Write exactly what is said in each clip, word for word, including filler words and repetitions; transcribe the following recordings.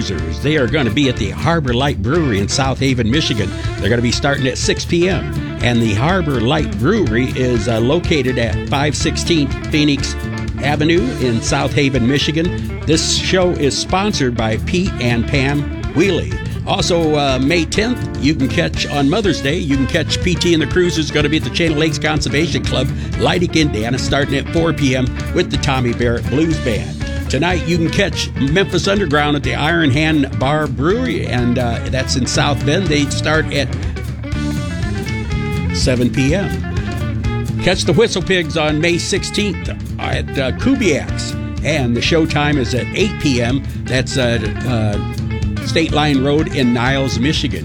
Cruisers. They are going to be at the Harbor Light Brewery in South Haven, Michigan. They're going to be starting at six p.m. And the Harbor Light Brewery is uh, located at five sixteen Phoenix Avenue in South Haven, Michigan. This show is sponsored by Pete and Pam Wheelie. Also, uh, May tenth, you can catch, on Mother's Day, you can catch P T and the Cruisers going to be at the Chain of Lakes Conservation Club, Leidig, Indiana, starting at four p.m. with the Tommy Barrett Blues Band. Tonight, you can catch Memphis Underground at the Iron Hand Bar Brewery, and uh, that's in South Bend. They start at seven p.m. Catch the Whistle Pigs on May sixteenth at uh, Kubiak's, and the show time is at eight p.m. That's uh, uh, State Line Road in Niles, Michigan.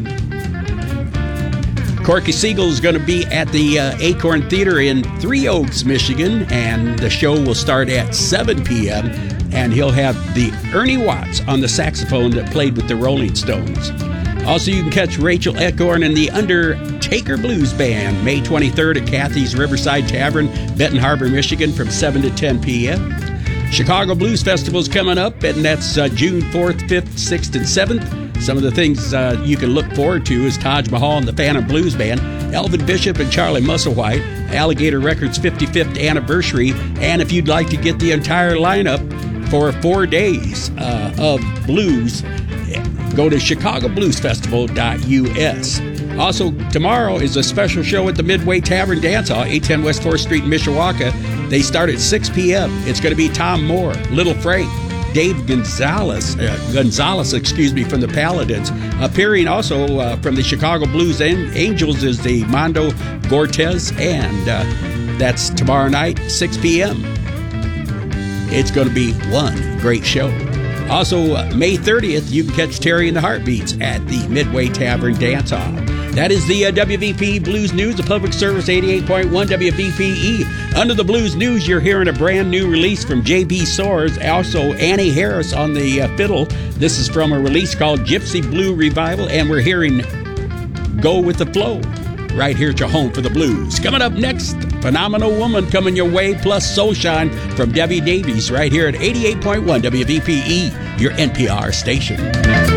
Corky Siegel is going to be at the uh, Acorn Theater in Three Oaks, Michigan, and the show will start at seven p.m., and he'll have the Ernie Watts on the saxophone that played with the Rolling Stones. Also, you can catch Rachel Ecorn and the Undertaker Blues Band May twenty-third at Kathy's Riverside Tavern, Benton Harbor, Michigan, from seven to ten p.m. Chicago Blues Festival is coming up, and that's uh, June fourth, fifth, sixth, and seventh. Some of the things uh, you can look forward to is Taj Mahal and the Phantom Blues Band, Elvin Bishop and Charlie Musselwhite, Alligator Records fifty-fifth anniversary, and if you'd like to get the entire lineup for four days uh, of blues, go to chicago blues festival dot u s. Also, tomorrow is a special show at the Midway Tavern Dance Hall, eight ten West fourth Street in Mishawaka. They start at six p.m. It's going to be Tom Moore, Little Frank, Dave Gonzalez, uh, Gonzalez, excuse me, from the Paladins. Appearing also uh, from the Chicago Blues Angels is the Mondo Cortez, and uh, that's tomorrow night, six p.m. It's going to be one great show. Also, uh, May thirtieth, you can catch Terry and the Heartbeats at the Midway Tavern Dance Hall. That is the uh, W V P E Blues News, the public service eighty-eight point one W V P E. Under the Blues News, you're hearing a brand new release from J B Soares, also Annie Harris on the uh, fiddle. This is from a release called Gypsy Blue Revival, and we're hearing Go With The Flow right here at your home for the blues. Coming up next, Phenomenal Woman coming your way, plus Soul Shine from Debbie Davies right here at eighty-eight point one W V P E, your N P R station.